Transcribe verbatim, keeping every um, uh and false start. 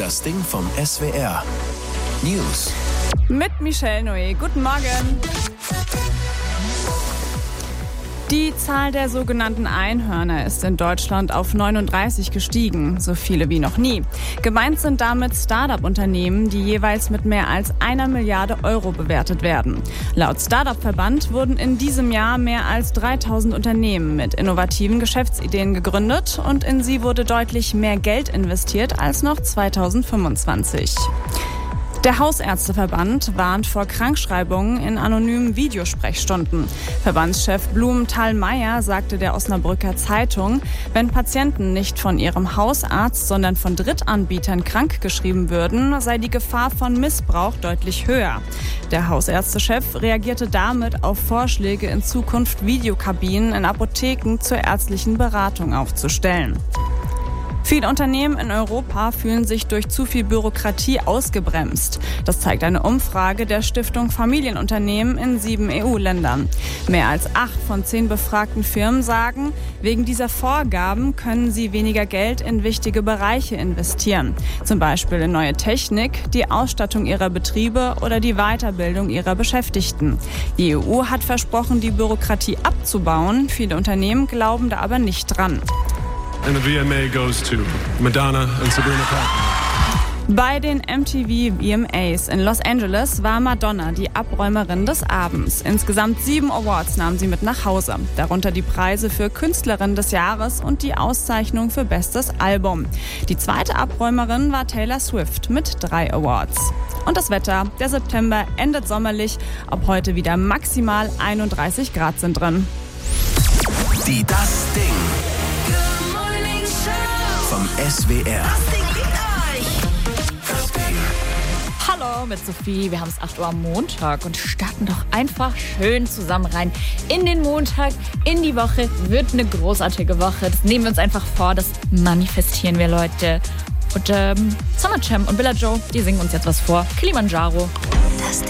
Das Ding vom S W R. News. Mit Michelle Noé. Guten Morgen. Die Zahl der sogenannten Einhörner ist in Deutschland auf neununddreißig gestiegen, so viele wie noch nie. Gemeint sind damit Start-up-Unternehmen, die jeweils mit mehr als einer Milliarde Euro bewertet werden. Laut Start-up-Verband wurden in diesem Jahr mehr als dreitausend Unternehmen mit innovativen Geschäftsideen gegründet und in sie wurde deutlich mehr Geld investiert als noch zweitausendfünfundzwanzig. Der Hausärzteverband warnt vor Krankschreibungen in anonymen Videosprechstunden. Verbandschef Blumenthal-Meyer sagte der Osnabrücker Zeitung, wenn Patienten nicht von ihrem Hausarzt, sondern von Drittanbietern krankgeschrieben würden, sei die Gefahr von Missbrauch deutlich höher. Der Hausärztechef reagierte damit auf Vorschläge, in Zukunft Videokabinen in Apotheken zur ärztlichen Beratung aufzustellen. Viele Unternehmen in Europa fühlen sich durch zu viel Bürokratie ausgebremst. Das zeigt eine Umfrage der Stiftung Familienunternehmen in sieben E U-Ländern. Mehr als acht von zehn befragten Firmen sagen, wegen dieser Vorgaben können sie weniger Geld in wichtige Bereiche investieren. Zum Beispiel in neue Technik, die Ausstattung ihrer Betriebe oder die Weiterbildung ihrer Beschäftigten. Die E U hat versprochen, die Bürokratie abzubauen. Viele Unternehmen glauben da aber nicht dran. And the V M A goes to Madonna and Sabrina Carpenter. Bei den M T V V M As in Los Angeles war Madonna die Abräumerin des Abends. Insgesamt sieben Awards nahm sie mit nach Hause. Darunter die Preise für Künstlerin des Jahres und die Auszeichnung für Bestes Album. Die zweite Abräumerin war Taylor Swift mit drei Awards. Und das Wetter. Der September endet sommerlich. Ab heute wieder maximal einunddreißig Grad sind drin. Die Das Ding vom S W R. Das Ding. Hallo mit Sophie, wir haben es acht Uhr am Montag und starten doch einfach schön zusammen rein in den Montag, in die Woche. Wird eine großartige Woche, das nehmen wir uns einfach vor, das manifestieren wir, Leute. Und ähm, Summer Jam und Bella Joe, die singen uns jetzt was vor. Kilimanjaro.